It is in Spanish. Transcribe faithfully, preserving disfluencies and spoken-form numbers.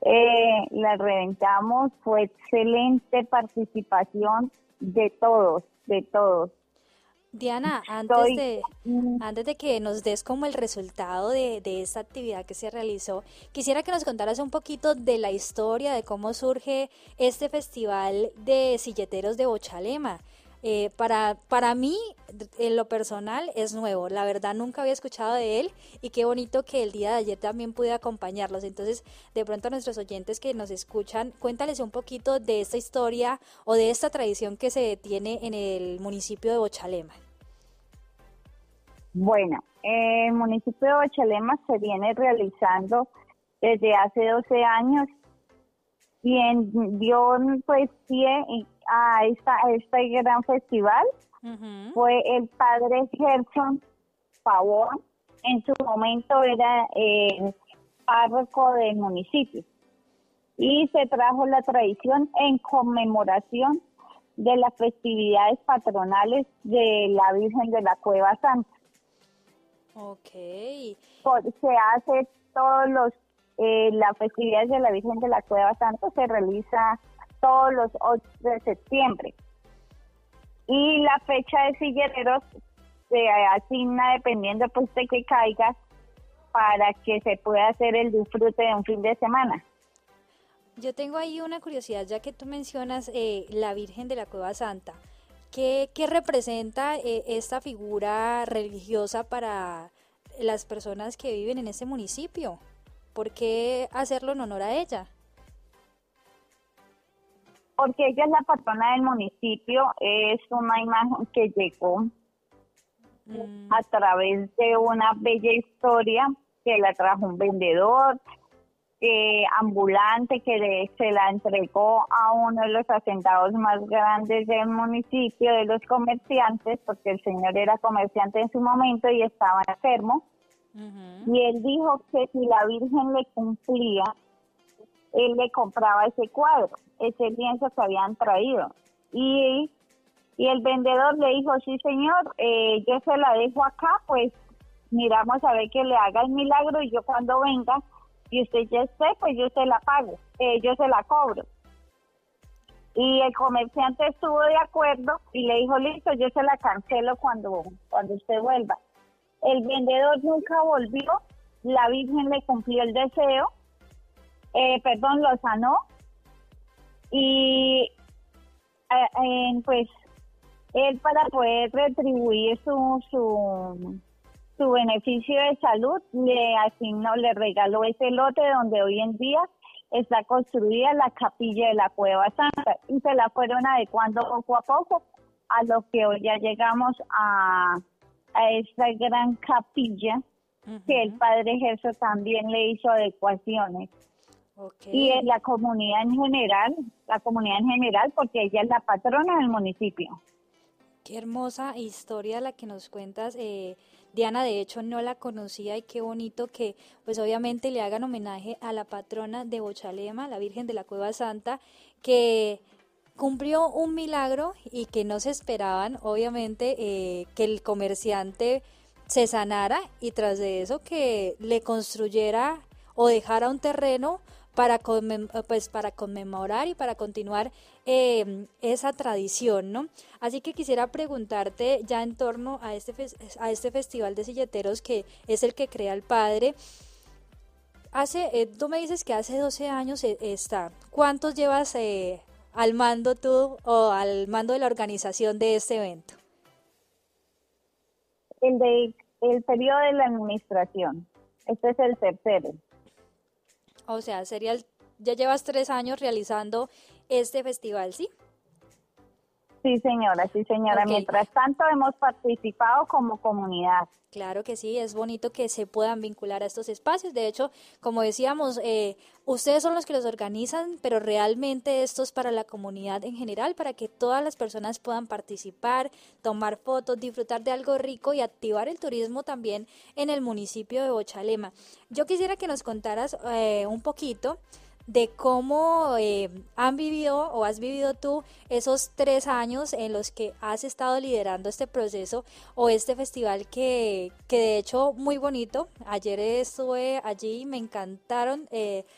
eh, la reventamos, fue excelente participación de todos, de todos. Diana, antes Soy, de, mm, antes de que nos des como el resultado de, de esta actividad que se realizó, quisiera que nos contaras un poquito de la historia, de cómo surge este festival de silleteros de Bochalema. Eh, para, para mí, en lo personal, es nuevo. La verdad, nunca había escuchado de él y qué bonito que el día de ayer también pude acompañarlos. Entonces, de pronto a nuestros oyentes que nos escuchan, cuéntales un poquito de esta historia o de esta tradición que se tiene en el municipio de Bochalema. bueno, eh, el municipio de Bochalema se viene realizando desde hace doce años. Quien dio pues pie a, esta, a este gran festival Uh-huh. fue el padre Gerson Pavón. En su momento era el párroco del municipio y se trajo la tradición en conmemoración de las festividades patronales de la Virgen de la Cueva Santa. Ok. Por- se hace todos los eh, las festividades de la Virgen de la Cueva Santa se realiza todos los ocho de septiembre y la fecha de silleteros se asigna dependiendo pues de que caiga para que se pueda hacer el disfrute de un fin de semana. Yo tengo ahí una curiosidad, ya que tú mencionas eh, la Virgen de la Cueva Santa. ¿Qué, qué representa eh, esta figura religiosa para las personas que viven en este municipio? ¿Por qué hacerlo en honor a ella? Porque ella es la patrona del municipio, es una imagen que llegó Mm, a través de una bella historia que la trajo un vendedor eh, ambulante que le, se la entregó a uno de los hacendados más grandes del municipio, de los comerciantes, porque el señor era comerciante en su momento y estaba enfermo, ujú. y él dijo que si la Virgen le cumplía, él le compraba ese cuadro, ese lienzo que habían traído. Y, y el vendedor le dijo, sí señor, eh, yo se la dejo acá, pues miramos a ver que le haga el milagro y yo cuando venga y usted ya esté, pues yo se la pago, eh, yo se la cobro. Y el comerciante estuvo de acuerdo y le dijo, listo, yo se la cancelo cuando, cuando usted vuelva. El vendedor nunca volvió, la Virgen le cumplió el deseo, eh, perdón, lo sanó y eh, eh, pues él para poder retribuir su, su su beneficio de salud le asignó, le regaló ese lote donde hoy en día está construida la capilla de la Cueva Santa y se la fueron adecuando poco a poco a lo que hoy ya llegamos a, a esta gran capilla que el Ujú. padre Gerson también le hizo adecuaciones. Ok. Y en la comunidad en general, la comunidad en general, porque ella es la patrona del municipio. Qué hermosa historia la que nos cuentas, eh, Diana. De hecho, no la conocía y qué bonito que, pues obviamente, le hagan homenaje a la patrona de Bochalema, la Virgen de la Cueva Santa, que cumplió un milagro y que no se esperaban, obviamente, eh, que el comerciante se sanara y tras de eso que le construyera o dejara un terreno para, conmem- eh, pues, para conmemorar y para continuar eh, esa tradición, ¿no? Así que quisiera preguntarte ya en torno a este, fes- a este festival de silleteros que es el que crea el padre. Hace, eh, tú me dices que hace doce años eh, está. ¿Cuántos llevas eh, al mando tú o al mando de la organización de este evento? El de el periodo de la administración. Este es el tercero. O sea, sería el- ya llevas tres años realizando este festival, ¿sí? Sí, señora, sí, señora. Ok, Mientras tanto, hemos participado como comunidad. claro que sí, es bonito que se puedan vincular a estos espacios. De hecho, como decíamos, eh, ustedes son los que los organizan, pero realmente esto es para la comunidad en general, para que todas las personas puedan participar, tomar fotos, disfrutar de algo rico y activar el turismo también en el municipio de Bochalema. Yo quisiera que nos contaras eh, un poquito de cómo eh, han vivido o has vivido tú esos tres años en los que has estado liderando este proceso o este festival que, que de hecho muy bonito. Ayer estuve allí y me encantaron eh,